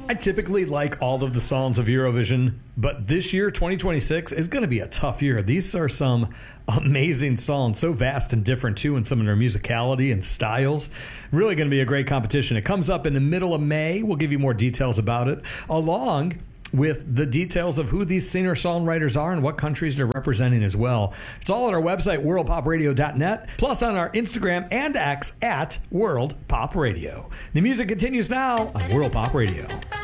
I typically like all of the songs of Eurovision, but this year, 2026, is going to be a tough year. These are some amazing songs, so vast and different, too, in some of their musicality and styles. Really going to be a great competition. It comes up in the middle of May. We'll give you more details about it, along with the details of who these singer-songwriters are and what countries they're representing as well. It's all on our website, worldpopradio.net, plus on our Instagram and X at World Pop Radio. The music continues now on World Pop Radio.